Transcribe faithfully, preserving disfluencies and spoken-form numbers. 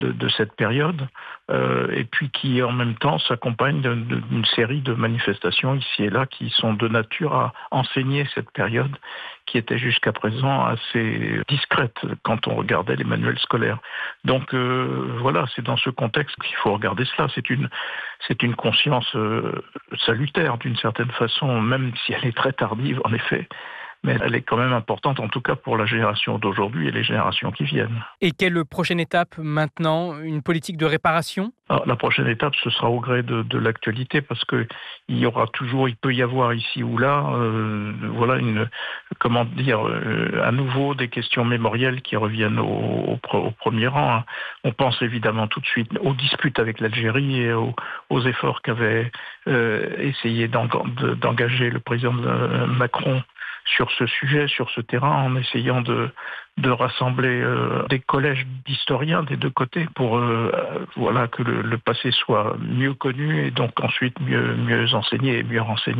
de, de cette période, euh, et puis qui en même temps s'accompagne de- de- d'une série de manifestations ici et là qui sont de nature à enseigner cette période qui était jusqu'à présent assez discrète quand on regardait les manuels scolaires. Donc euh, voilà, c'est dans ce contexte qu'il faut regarder cela. C'est une, c'est une conscience euh, salutaire d'une certaine façon, même si elle est très tardive en effet. Mais elle est quand même importante, en tout cas pour la génération d'aujourd'hui et les générations qui viennent. Et quelle prochaine étape maintenant? Une politique de réparation? Alors, la prochaine étape, ce sera au gré de, de l'actualité, parce que il y aura toujours, il peut y avoir ici ou là, euh, voilà une, comment dire, euh, à nouveau des questions mémorielles qui reviennent au, au, pre- au premier rang, hein. On pense évidemment tout de suite aux disputes avec l'Algérie et aux, aux efforts qu'avait euh, essayé d'eng- de- d'engager le président de- Macron sur ce sujet, sur ce terrain, en essayant de, de rassembler euh, des collèges d'historiens des deux côtés pour euh, euh, voilà, que le, le passé soit mieux connu et donc ensuite mieux, mieux enseigné et mieux renseigné.